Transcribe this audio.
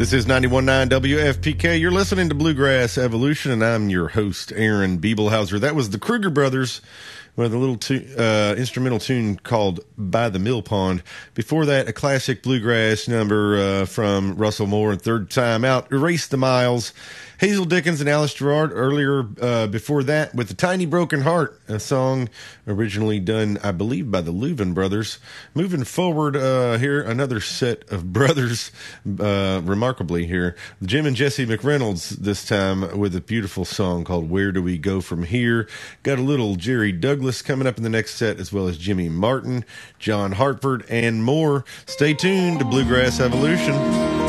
This is 91.9 WFPK. You're listening to Bluegrass Evolution, and I'm your host, Aaron Biebelhauser. That was the Kruger Brothers with a little instrumental tune called By the Mill Pond. Before that, a classic bluegrass number from Russell Moore, Third Time Out, Erase the Miles. Hazel Dickens and Alice Gerrard earlier before that with The Tiny Broken Heart, a song originally done, I believe, by the Louvin Brothers. Moving forward here, another set of brothers, remarkably here. Jim and Jesse McReynolds this time with a beautiful song called Where Do We Go From Here. Got a little Jerry Douglas coming up in the next set, as well as Jimmy Martin, John Hartford, and more. Stay tuned to Bluegrass Evolution.